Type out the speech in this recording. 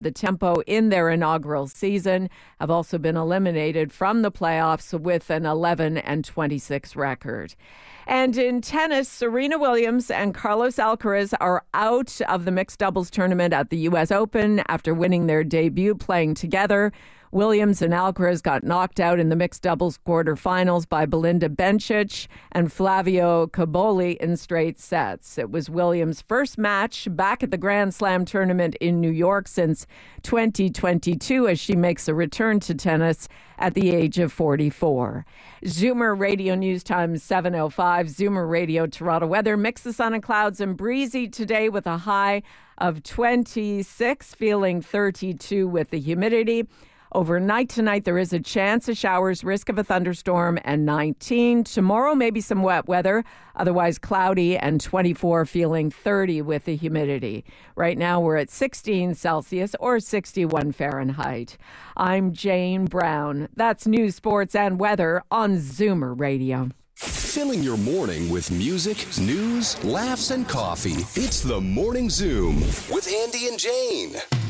the tempo in their inaugural season, have also been eliminated from the playoffs with an 11-26 record. And in tennis, Serena Williams and Carlos Alcaraz are out of the mixed doubles tournament at the U.S. Open after winning their debut playing together. Williams and Alcaraz got knocked out in the mixed doubles quarterfinals by Belinda Bencic and Flavio Cobolli in straight sets. It was Williams' first match back at the Grand Slam tournament in New York since 2022 as she makes a return to tennis at the age of 44. Zoomer Radio News Time 7:05. Zoomer Radio Toronto weather. Mix of sun and clouds and breezy today with a high of 26, feeling 32 with the humidity. Overnight tonight, there is a chance of showers, risk of a thunderstorm, and 19. Tomorrow, maybe some wet weather, otherwise cloudy, and 24, feeling 30 with the humidity. Right now, we're at 16 Celsius or 61 Fahrenheit. I'm Jane Brown. That's news, sports, and weather on Zoomer Radio. Filling your morning with music, news, laughs, and coffee. It's the Morning Zoom with Andy and Jane.